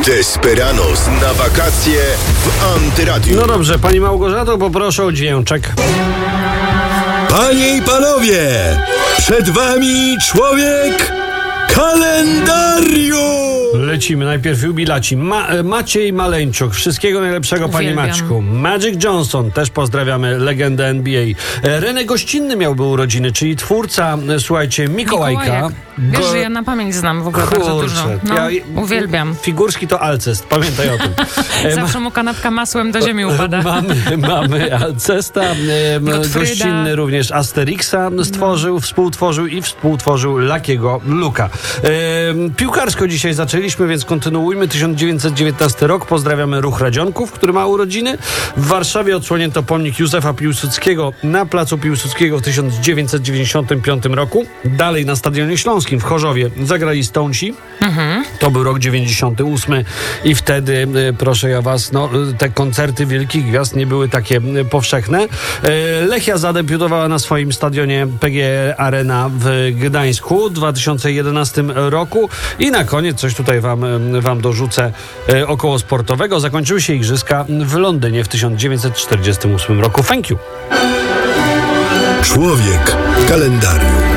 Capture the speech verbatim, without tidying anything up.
Desperados na wakacje w Antyradiu. No dobrze, pani Małgorzato, poproszę o dźwięczek. Panie i panowie, przed wami człowiek kalendarium! Lecimy, najpierw jubilaci. Ma, Maciej Maleńczuk, wszystkiego najlepszego, panie Uwielbiam. Maćku. Magic Johnson, też pozdrawiamy, legendę N B A. René Gościnny miałby urodziny, czyli twórca, słuchajcie, Mikołajka. Mikołajek. Wiesz, Go- że ja na pamięć znam w ogóle bardzo dużo. Kurczę, No, ja- uwielbiam. Figurski to Alcest, pamiętaj o tym. E, Zawsze mu kanapka masłem do ziemi upada. Mamy, mamy Alcesta, e, Gottfrieda. Gościnny również Asterixa stworzył, współtworzył i współtworzył Luckiego Luka. E, piłkarsko dzisiaj zaczęliśmy, więc kontynuujmy. tysiąc dziewięćset dziewiętnasty rok. Pozdrawiamy Ruch Radzionków, który ma urodziny. W Warszawie odsłonięto pomnik Józefa Piłsudskiego na placu Piłsudskiego w tysiąc dziewięćset dziewięćdziesiątym piątym roku. Dalej na Stadionie Śląskim w Chorzowie zagrali Stonesi. Mhm. To był rok dziewięćdziesiąty ósmy i wtedy, e, proszę ja was, no, te koncerty wielkich gwiazd nie były takie e, powszechne. E, Lechia zadebiutowała na swoim stadionie P G E Arena w Gdańsku w dwa tysiące jedenastym roku. I na koniec coś tutaj wam, e, wam dorzucę e, około sportowego. Zakończyły się igrzyska w Londynie w tysiąc dziewięćset czterdziestym ósmym roku. Thank you. Człowiek kalendarium.